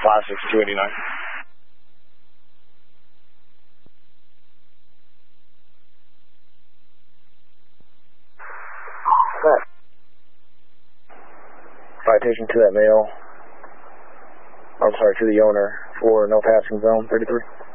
56289. Citation to that male. I'm sorry, to the owner for no passing zone 33.